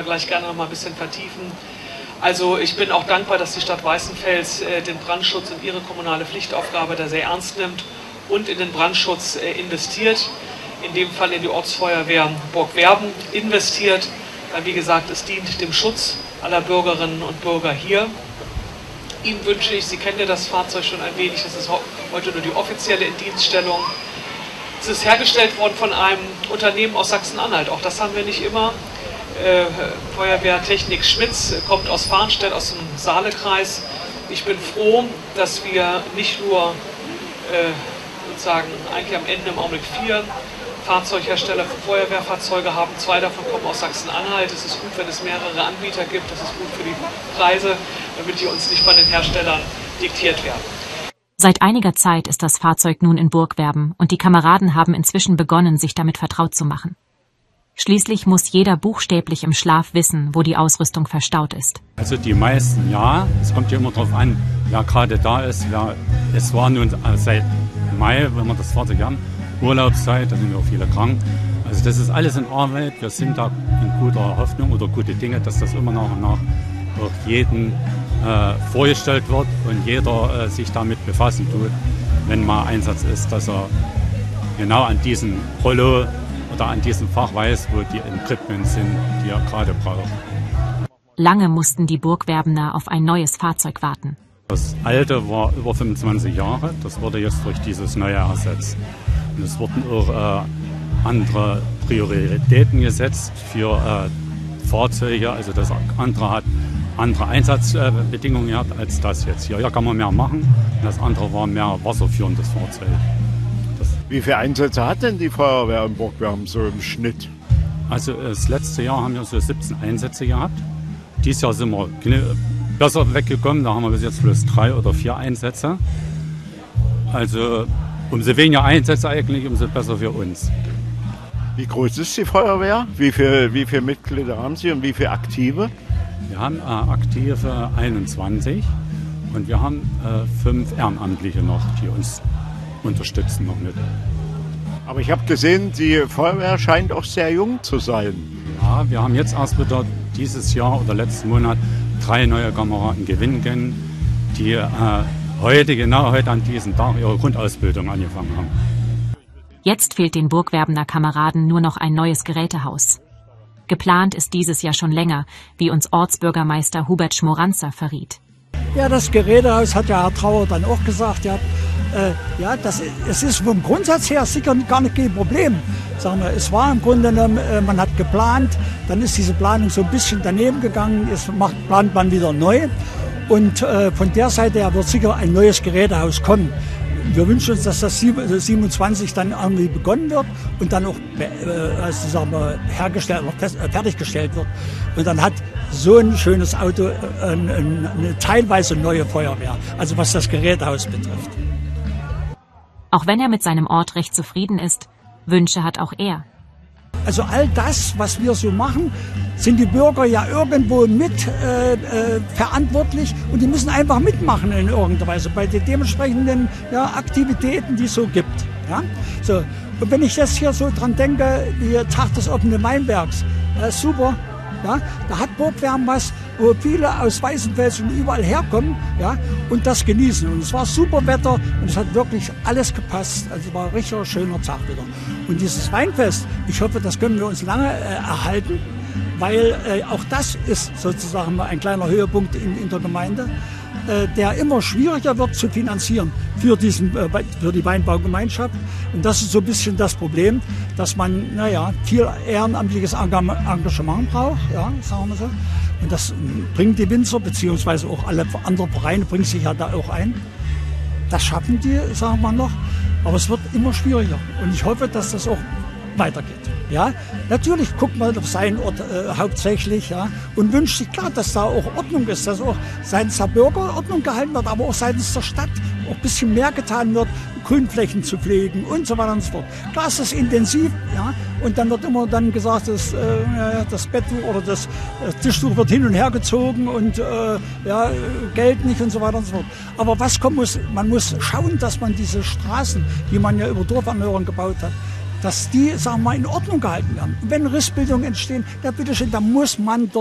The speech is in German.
gleich gerne noch mal ein bisschen vertiefen. Also ich bin auch dankbar, dass die Stadt Weißenfels den Brandschutz und ihre kommunale Pflichtaufgabe da sehr ernst nimmt und in den Brandschutz investiert. In dem Fall in die Ortsfeuerwehr Burgwerben investiert. Weil, wie gesagt, es dient dem Schutz aller Bürgerinnen und Bürger hier. Ihnen wünsche ich, Sie kennen ja das Fahrzeug schon ein wenig, das ist heute nur die offizielle Indienststellung. Es ist hergestellt worden von einem Unternehmen aus Sachsen-Anhalt, auch das haben wir nicht immer. Feuerwehrtechnik Schmitz kommt aus Farnstedt, aus dem Saalekreis. Ich bin froh, dass wir nicht nur sozusagen eigentlich am Ende im Augenblick 4 Fahrzeughersteller für Feuerwehrfahrzeuge haben. 2 davon kommen aus Sachsen-Anhalt. Es ist gut, wenn es mehrere Anbieter gibt. Das ist gut für die Preise, damit die uns nicht von den Herstellern diktiert werden. Seit einiger Zeit ist das Fahrzeug nun in Burgwerben und die Kameraden haben inzwischen begonnen, sich damit vertraut zu machen. Schließlich muss jeder buchstäblich im Schlaf wissen, wo die Ausrüstung verstaut ist. Also die meisten ja, es kommt ja immer darauf an, wer gerade da ist. Es war nun seit Mai, wenn wir das Fahrzeug haben, Urlaubszeit, da sind ja auch viele krank. Also das ist alles in Arbeit. Wir sind da in guter Hoffnung oder gute Dinge, dass das immer nach und nach auch jedem vorgestellt wird und jeder sich damit befassen tut, wenn mal Einsatz ist, dass er genau an diesem Rollo oder an diesem Fach weiß, wo die Equipment sind, die er gerade braucht. Lange mussten die Burgwerbener auf ein neues Fahrzeug warten. Das alte war über 25 Jahre, das wurde jetzt durch dieses neue ersetzt. Und es wurden auch andere Prioritäten gesetzt für Fahrzeuge, also das andere hat andere Einsatzbedingungen gehabt als das jetzt hier. Hier kann man mehr machen, und das andere war mehr wasserführendes Fahrzeug. Wie viele Einsätze hat denn die Feuerwehr in Burgwerben so im Schnitt? Also das letzte Jahr haben wir so 17 Einsätze gehabt. Dieses Jahr sind wir besser weggekommen, da haben wir bis jetzt bloß 3 oder 4 Einsätze. Also umso weniger Einsätze eigentlich, umso besser für uns. Wie groß ist die Feuerwehr? Wie viele Mitglieder haben Sie und wie viele Aktive? Wir haben aktive 21 und wir haben 5 Ehrenamtliche noch, die uns unterstützen noch mit. Aber ich habe gesehen, die Feuerwehr scheint auch sehr jung zu sein. Ja, wir haben jetzt erst wieder dieses Jahr oder letzten Monat 3 neue Kameraden gewinnen können, die heute an diesem Tag ihre Grundausbildung angefangen haben. Jetzt fehlt den Burgwerbener Kameraden nur noch ein neues Gerätehaus. Geplant ist dieses Jahr schon länger, wie uns Ortsbürgermeister Hubert Schmoranzer verriet. Ja, das Gerätehaus hat ja Herr Trauer dann auch gesagt, es ist vom Grundsatz her sicher gar nicht kein Problem. Sagen wir, es war im Grunde genommen, man hat geplant, dann ist diese Planung so ein bisschen daneben gegangen, jetzt plant man wieder neu. Und von der Seite her wird sicher ein neues Gerätehaus kommen. Wir wünschen uns, dass das 27 dann irgendwie begonnen wird und dann auch fertiggestellt wird. Und dann hat so ein schönes Auto eine teilweise neue Feuerwehr, also was das Gerätehaus betrifft. Auch wenn er mit seinem Ort recht zufrieden ist, Wünsche hat auch er. Also all das, was wir so machen, sind die Bürger ja irgendwo mit verantwortlich und die müssen einfach mitmachen in irgendeiner Weise bei den dementsprechenden Aktivitäten, die es so gibt. Ja? So. Und wenn ich jetzt hier so dran denke, der Tag des offenen Weinbergs, super. Ja, da hat Burgwerben was, wo viele aus Weißenfels und überall herkommen, und das genießen. Und es war super Wetter und es hat wirklich alles gepasst. Also es war ein richtig schöner Tag wieder. Und dieses Weinfest, ich hoffe, das können wir uns lange erhalten, weil auch das ist sozusagen mal ein kleiner Höhepunkt in der Gemeinde, der immer schwieriger wird zu finanzieren für die Weinbaugemeinschaft. Und das ist so ein bisschen das Problem, dass man viel ehrenamtliches Engagement braucht, sagen wir so. Und das bringen die Winzer, beziehungsweise auch alle anderen Vereine bringen sich ja da auch ein. Das schaffen die, sagen wir noch, aber es wird immer schwieriger. Und ich hoffe, dass das auch weitergeht. Ja, natürlich guckt man auf seinen Ort hauptsächlich, und wünscht sich klar, dass da auch Ordnung ist, dass auch seitens der Bürger Ordnung gehalten wird, aber auch seitens der Stadt auch ein bisschen mehr getan wird, Grünflächen zu pflegen und so weiter und so fort. Klar ist das intensiv, und dann wird immer dann gesagt, dass das Betttuch oder das Tischtuch wird hin und her gezogen und Geld nicht und so weiter und so fort. Aber was kommen muss, man muss schauen, dass man diese Straßen, die man ja über Dorfanhörungen gebaut hat, dass die, sagen wir mal, in Ordnung gehalten werden. Und wenn Rissbildungen entstehen, bitteschön, da muss man